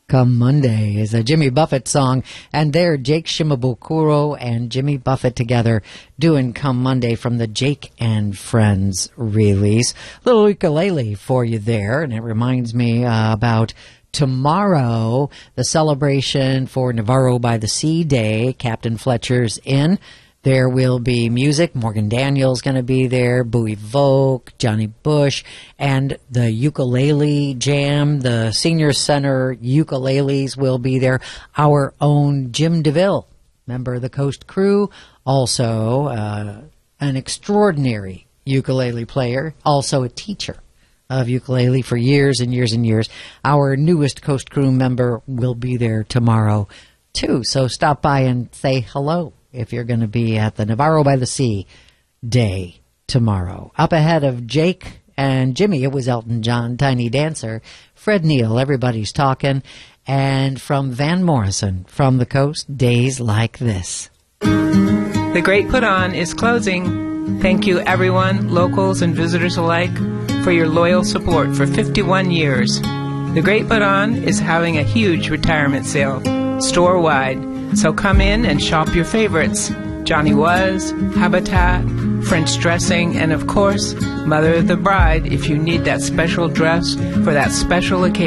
Come Monday is a Jimmy Buffett song, and there Jake Shimabukuro and Jimmy Buffett together doing Come Monday from the Jake and Friends release. Little ukulele for you there, and it reminds me about tomorrow, the celebration for Navarro by the Sea Day. Captain Fletcher's Inn. There will be music. Morgan Daniel's going to be there, Bowie Volk, Johnny Bush, and the ukulele jam. The Senior Center ukuleles will be there. Our own Jim DeVille, member of the Coast Crew, also an extraordinary ukulele player, also a teacher of ukulele for years and years and years. Our newest Coast Crew member will be there tomorrow, too. So stop by and say hello if you're going to be at the Navarro by the Sea Day tomorrow. Up ahead of Jake and Jimmy, it was Elton John, Tiny Dancer, Fred Neil, Everybody's Talking, and from Van Morrison, From the Coast, Days Like This. The Great Put On is closing. Thank you, everyone, locals and visitors alike, for your loyal support for 51 years. The Great Put On is having a huge retirement sale, store-wide. So come in and shop your favorites. Johnny Was, Habitat, French dressing, and of course, Mother of the Bride if you need that special dress for that special occasion.